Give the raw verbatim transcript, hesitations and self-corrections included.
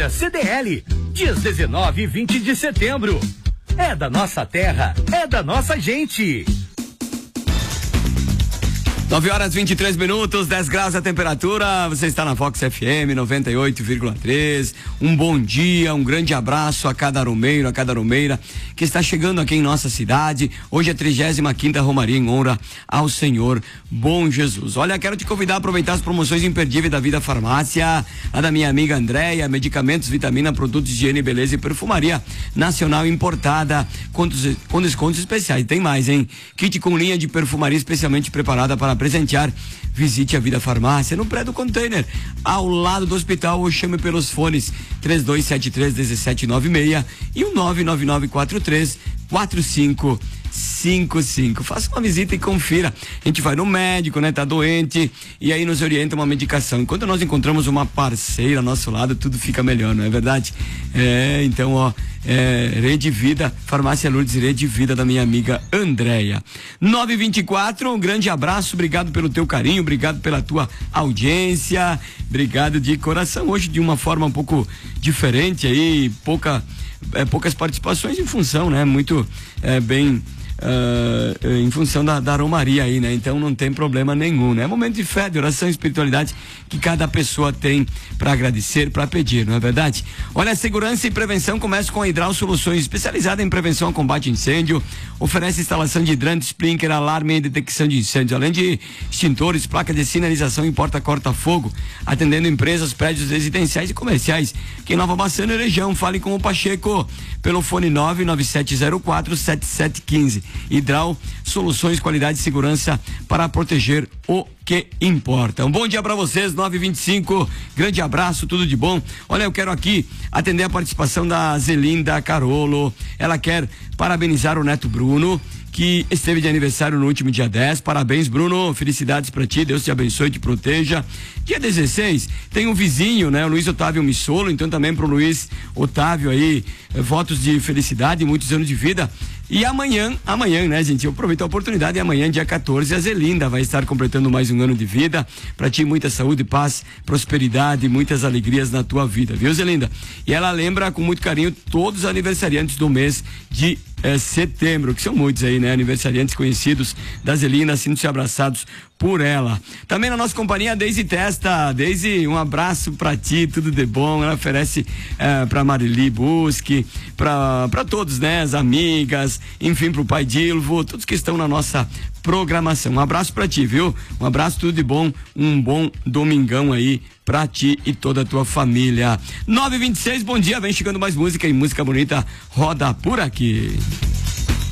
Feira C D L, dias dezenove e vinte de setembro. É da nossa terra, é da nossa gente. nove horas e vinte e três minutos, dez graus a temperatura. Você está na Fox F M noventa e oito vírgula três. Um bom dia, um grande abraço a cada aromeiro, a cada aromeira que está chegando aqui em nossa cidade. Hoje é a trigésima quinta Romaria em honra ao Senhor Bom Jesus. Olha, quero te convidar a aproveitar as promoções imperdíveis da Vida Farmácia, a da minha amiga Andréia, medicamentos, vitamina, produtos de higiene, beleza e perfumaria nacional importada, com, com descontos especiais. Tem mais, hein? Kit com linha de perfumaria especialmente preparada para presentear. Visite a Vida Farmácia no prédio container, ao lado do hospital, ou chame pelos fones três dois sete três, um sete nove seis e o nove nove nove quatro três quatro cinco cinco cinco. Faça uma visita e confira. A gente vai no médico, né? Tá doente e aí nos orienta uma medicação. Enquanto nós encontramos uma parceira ao nosso lado, tudo fica melhor, não é verdade? É, então, ó, é, Rede Vida, Farmácia Lourdes, Rede Vida da minha amiga Andréia. nove e vinte e quatro, um grande abraço, obrigado pelo teu carinho, obrigado pela tua audiência, obrigado de coração. Hoje de uma forma um pouco diferente aí, pouca, é, poucas participações em função, né? Muito é, bem Uh, em função da, da romaria aí, né? Então não tem problema nenhum, né? É momento de fé, de oração e espiritualidade que cada pessoa tem para agradecer, para pedir, não é verdade? Olha, segurança e prevenção começa com a Hidral Soluções, especializada em prevenção ao combate a incêndio, oferece instalação de hidrante, sprinkler, alarme e detecção de incêndios, além de extintores, placas de sinalização e porta-corta-fogo, atendendo empresas, prédios residenciais e comerciais. Aqui em Nova Bassana e região, fale com o Pacheco pelo fone nove nove sete zero quatro sete sete um cinco. Hidral Soluções, qualidade e segurança para proteger o que importa. Um bom dia para vocês, nove e vinte e cinco, grande abraço, tudo de bom. Olha, eu quero aqui atender a participação da Zelinda Carolo. Ela quer parabenizar o neto Bruno, que esteve de aniversário no último dia dez. Parabéns, Bruno, felicidades pra ti, Deus te abençoe e te proteja. Dia dezesseis, tem um vizinho, né, o Luiz Otávio Missolo, então também pro Luiz Otávio aí, eh, votos de felicidade, muitos anos de vida. E amanhã, amanhã, né, gente, eu aproveito a oportunidade, e amanhã, dia quatorze, a Zelinda vai estar completando mais um ano de vida. Pra ti, muita saúde, paz, prosperidade, muitas alegrias na tua vida, viu, Zelinda? E ela lembra com muito carinho todos os aniversariantes do mês de é, setembro, que são muitos aí, né? Aniversariantes conhecidos da Zelina, sintam-se abraçados por ela. Também na nossa companhia, a Deise Testa. Deise, um abraço pra ti, tudo de bom. Ela oferece é, pra Marili Busque, pra, pra todos, né? As amigas, enfim, pro pai Dilvo, todos que estão na nossa programação. Um abraço pra ti, viu? Um abraço, tudo de bom, um bom domingão aí pra ti e toda a tua família. nove e vinte e seis, bom dia, vem chegando mais música e música bonita roda por aqui.